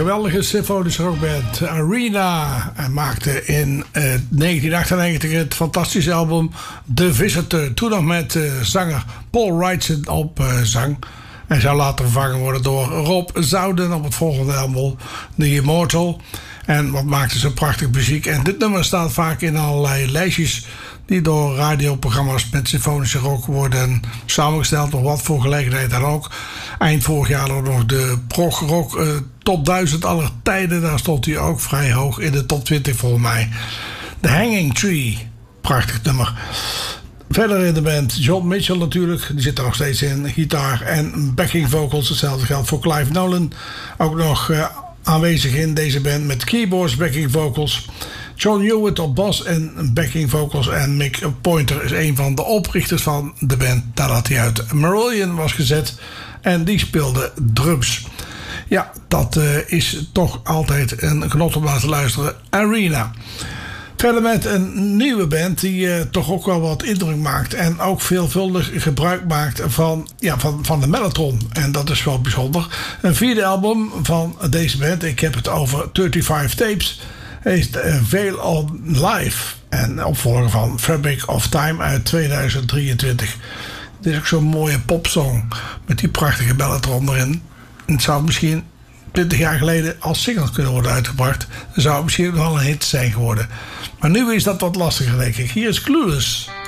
geweldige symfonische rockband Arena. En maakte in 1998 het fantastische album The Visitor. Toen nog met zanger Paul Wrighton op zang. En zou later vervangen worden door Rob Zouden op het volgende album The Immortal. En wat maakte ze prachtig muziek. En dit nummer staat vaak in allerlei lijstjes die door radioprogramma's met symfonische rock worden samengesteld. Nog wat voor gelegenheid dan ook. Eind vorig jaar nog de prog rock top 1000 aller tijden. Daar stond hij ook vrij hoog in de top 20 volgens mij. The Hanging Tree. Prachtig nummer. Verder in de band John Mitchell natuurlijk. Die zit er nog steeds in. Gitaar en backing vocals. Hetzelfde geldt voor Clive Nolan. Ook nog aanwezig in deze band met keyboards, backing vocals. John Hewitt op bas en backing vocals. En Mick Pointer is een van de oprichters van de band nadat hij uit Marillion was gezet. En die speelde drums. Ja, dat is toch altijd een genot om naar te luisteren. Arena. Verder met een nieuwe band die toch ook wel wat indruk maakt. En ook veelvuldig gebruik maakt van de mellotron. En dat is wel bijzonder. Een vierde album van deze band. Ik heb het over 35 Tapes. Heet Veil on Live. En opvolger van Fabric of Time uit 2023. Het is ook zo'n mooie popsong. Met die prachtige mellotron erin. Het zou misschien 20 jaar geleden als single kunnen worden uitgebracht. Dan zou het misschien nog wel een hit zijn geworden. Maar nu is dat wat lastiger, denk ik. Hier is Clueless.